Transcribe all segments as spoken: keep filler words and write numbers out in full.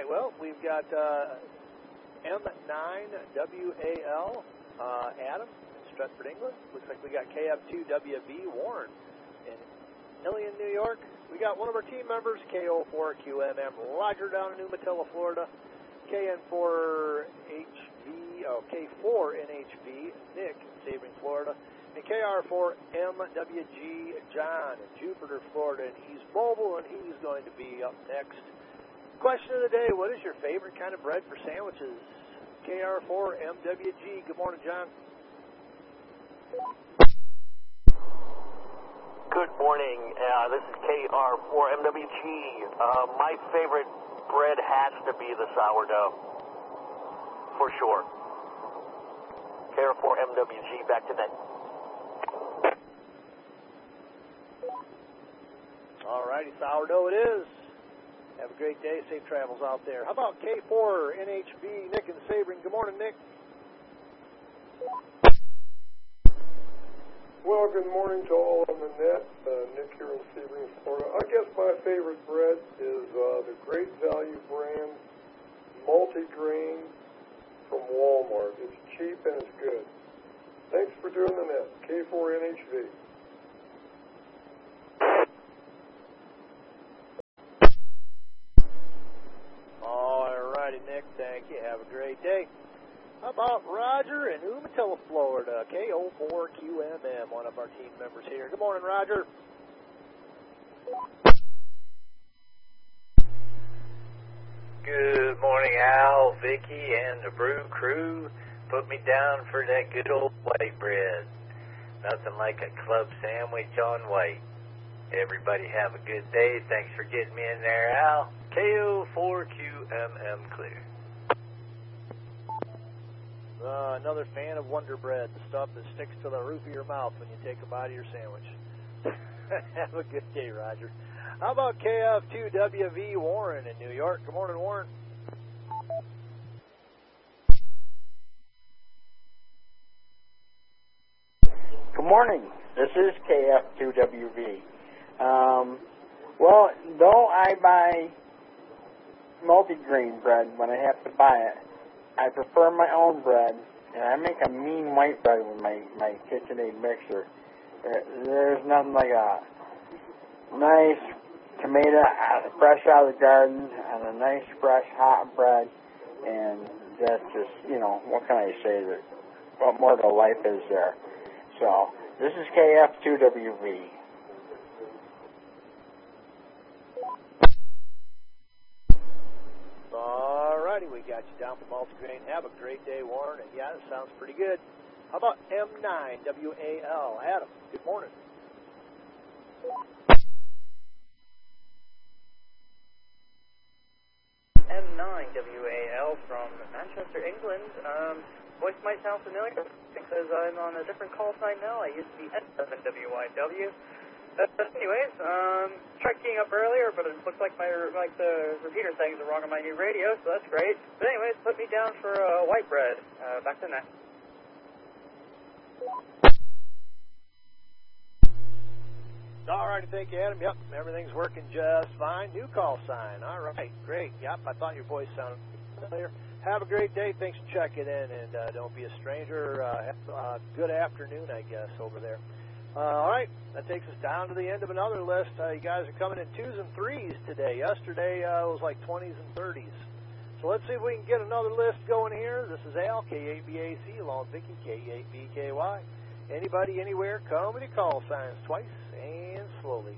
right, well, we've got uh, M nine W A L, uh, Adam, in Stratford, England. Looks like we got K F two W V, Warren, in Ilion, New York. We got one of our team members, K O four Q M M, Roger, down in Umatilla, Florida. K N four H V, oh, K four N H V, Nick, in Sebring, Florida. And K R four M W G, John, in Jupiter, Florida. And he's mobile, and he's going to be up next. Question of the day, what is your favorite kind of bread for sandwiches? K R four M W G, good morning, John. Good morning. Uh, this is K R four M W G. Uh, my favorite bread has to be the sourdough, for sure. K R four M W G, back to net. All righty, sourdough it is. Have a great day. Safe travels out there. How about K four N H V, Nick in Sebring? Good morning, Nick. Well, good morning to all on the net. Uh, Nick here in Sebring, Florida. I guess my favorite bread is uh, the Great Value brand multi-grain from Walmart. It's cheap and it's good. Thanks for doing the net. K four N H V. All righty, Nick. Thank you. Have a great day. How about Roger in Umatilla, Florida? K O four Q M M, one of our team members here. Good morning, Roger. Good morning, Al, Vicky, and the Brew crew. Put me down for that good old white bread. Nothing like a club sandwich on white. Everybody have a good day. Thanks for getting me in there, Al. K O four Q M M clear. Uh, another fan of Wonder Bread, the stuff that sticks to the roof of your mouth when you take a bite of your sandwich. Have a good day, Roger. How about K F two W V, Warren in New York? Good morning, Warren. Good morning. This is K F two W V. Um, well, though I buy multi-grain bread when I have to buy it, I prefer my own bread, and I make a mean white bread with my, my KitchenAid mixer. There, there's nothing like a nice tomato fresh out of the garden and a nice fresh hot bread, and that's just, you know, what can I say? That what more to life is there? So, this is K F two W V. Alrighty, we got you down for multigrain. Have a great day, Warren. And yeah, that sounds pretty good. How about M nine W A L? Adam, good morning. M nine W A L from Manchester, England. Um, voice might sound familiar because I'm on a different call sign now. I used to be N seven W Y W. Uh, but anyways, um, tried keying up earlier, but it looks like my like the repeater settings are wrong on my new radio, so that's great. But anyways, put me down for uh, white bread. Uh, back to net. All right, thank you, Adam. Yep, everything's working just fine. New call sign. All right, great. Yep, I thought your voice sounded familiar. Have a great day. Thanks for checking in, and uh, don't be a stranger. Uh, have a good afternoon, I guess, over there. Uh, all right, that takes us down to the end of another list. Uh, you guys are coming in twos and threes today. Yesterday uh, it was like twenties and thirties. So let's see if we can get another list going here. This is Al, K eight B A C, along with Vicky, K eight B K Y. Anybody, anywhere, comedy call signs twice and slowly.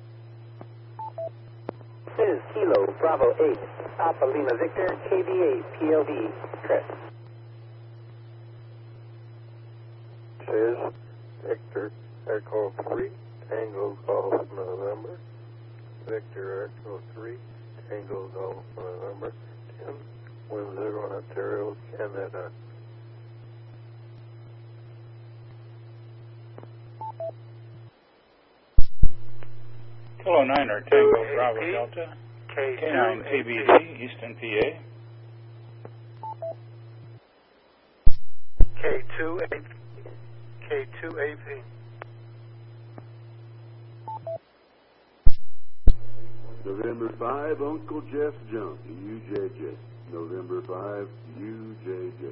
This is Kilo Bravo eight, Alpha Lima Victor, K B eight P L B, Chris. This is Victor Echo three, Tango Golf November. Victor Echo three, Tango Golf November. ten, Windsor, Ontario, Canada. Kilo niner, Tango Bravo Delta. K nine K B D, Easton, P A. K two A P. K two A P. Division November five, Uncle Jeff Junk, U J J. November five, U J J.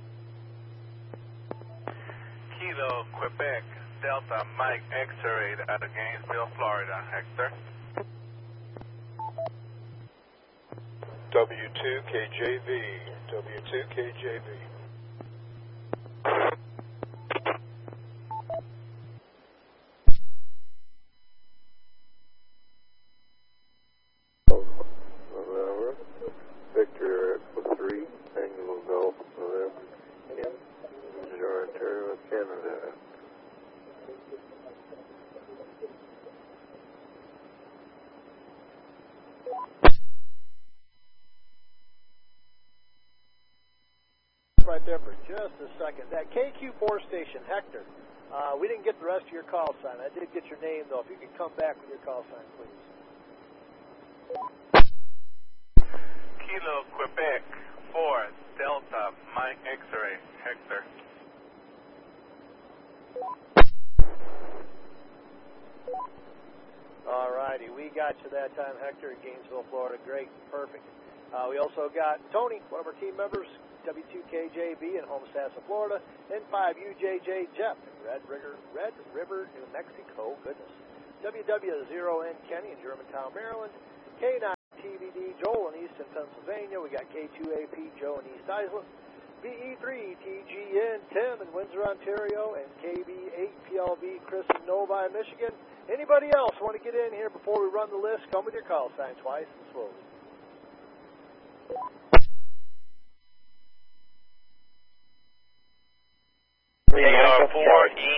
Kilo, Quebec, Delta, Mike, X-ray out of Gainesville, Florida. Hector. W two K J V, W two K J V. November. Victor Echo three, Anglo Golf, November. Windsor, Ontario, Canada. Right there for just a second. That K Q four station, Hector. Uh, we didn't get the rest of your call sign. I did get your name, though. If you could come back with your call sign, please. Kilo, Quebec, four, Delta, Mike, X-ray. Hector. All righty. We got you that time, Hector, in Gainesville, Florida. Great. Perfect. Uh, we also got Tony, one of our team members, W two K J B in Homosassa, Florida, and five U J J Jeff in Red River, Red River, New Mexico. Goodness. W W zero N Kenny in Germantown, Maryland. K nine T V D Joel in Easton, Pennsylvania. We got K two A P Joe in East Island. B E three T G N Tim in Windsor, Ontario, and K B eight P L V Chris in Novi, Michigan. Anybody else want to get in here before we run the list? Come with your call sign twice and slowly. K R four E